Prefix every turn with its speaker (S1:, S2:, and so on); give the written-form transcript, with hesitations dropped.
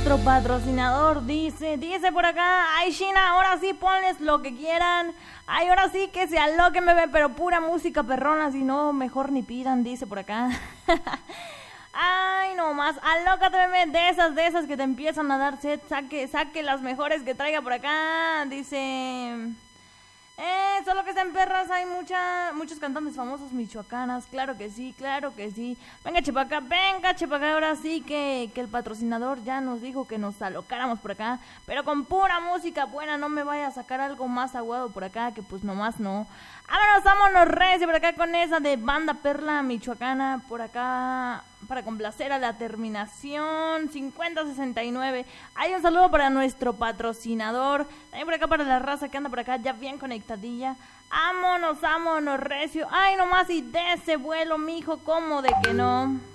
S1: nuestro patrocinador. Dice por acá, ay China, ahora sí ponles lo que quieran. Ay, ahora sí que se aloquen, bebé, pero pura música perrona, si no, mejor ni pidan, dice por acá. Ay, no más, alócate, bebé, de esas que te empiezan a dar sed, saque las mejores que traiga por acá, dice... solo que están perras, hay muchos cantantes famosos michoacanas, claro que sí. Venga, chepaca, ahora sí que el patrocinador ya nos dijo que nos alocáramos por acá, pero con pura música buena, no me vaya a sacar algo más aguado por acá, que pues nomás no. Vámonos recio por acá con esa de Banda Perla Michoacana, por acá, para complacer a la terminación 5069. Hay un saludo para nuestro patrocinador, también por acá para la raza que anda por acá ya bien conectadilla. Vámonos recio. Ay, nomás y de ese vuelo, mijo, ¿cómo de que no?